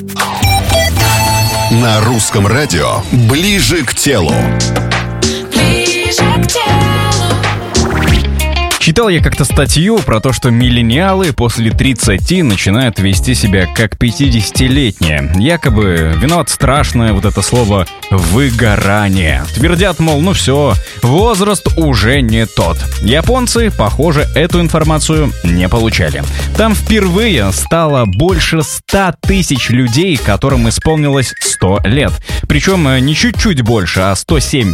На русском радио «Ближе к телу». Читал я как-то статью про то, что миллениалы после 30 начинают вести себя как 50-летние. Якобы виноват страшное вот это слово «выгорание». Твердят, мол, ну все, возраст уже не тот. Японцы, похоже, эту информацию не получали. Там впервые стало больше 100 тысяч людей, которым исполнилось 100 лет. Причем не чуть-чуть больше, а 107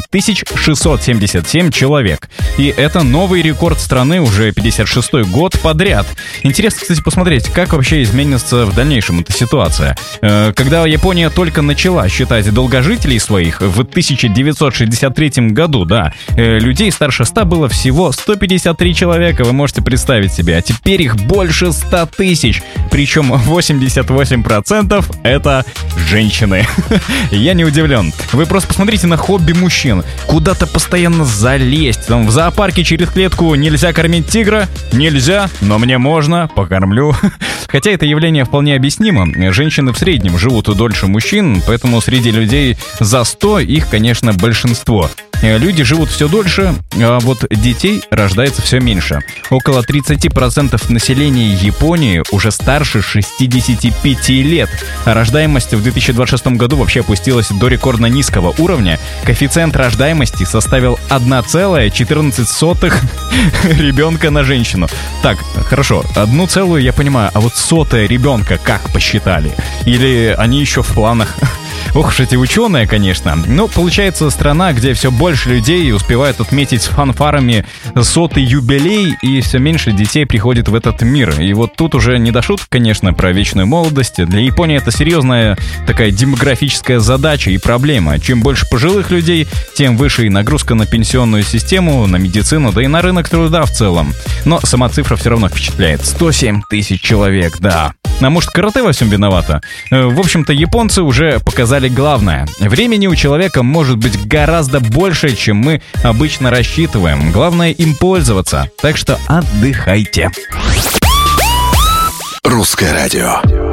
677 человек. И это новый рекорд страны уже 56-й год подряд. Интересно, кстати, посмотреть, как вообще изменится в дальнейшем эта ситуация. Когда Япония только начала считать долгожителей своих в 1963 году, да, людей старше 100 было всего 153 человека, вы можете представить себе, а теперь их больше 100 тысяч, причем 88% это женщины. Я не удивлен. Вы просто посмотрите на хобби мужчин. Куда-то постоянно залезть. Там в зоопарке через клетку нельзя кормить тигра? Нельзя, но мне можно, покормлю. Хотя это явление вполне объяснимо. Женщины в среднем живут дольше мужчин, поэтому среди людей за 100 их, конечно, большинство. Люди живут все дольше, а вот детей рождается все меньше. Около 30% населения Японии уже старше 65 лет. А рождаемость в 2026 году вообще опустилась до рекордно низкого уровня. Коэффициент рождаемости составил 1,14 ребенка на женщину. Так, хорошо, 1, я понимаю, а вот 100 ребенка как посчитали? Или они еще в планах? Ох уж эти ученые, конечно. Ну, получается, страна, где все больше людей успевают отметить с фанфарами 100-й юбилей, и все меньше детей приходит в этот мир. И вот тут уже не до шуток, конечно, про вечную молодость. Для Японии это серьезная такая демографическая задача и проблема. Чем больше пожилых людей, тем выше и нагрузка на пенсионную систему, на медицину, да и на рынок труда в целом. Но сама цифра все равно впечатляет. 107 тысяч человек, да. А может, карате во всем виновата? В общем-то, японцы уже показали главное. Времени у человека может быть гораздо больше, чем мы обычно рассчитываем. Главное им пользоваться. Так что отдыхайте. Русское радио.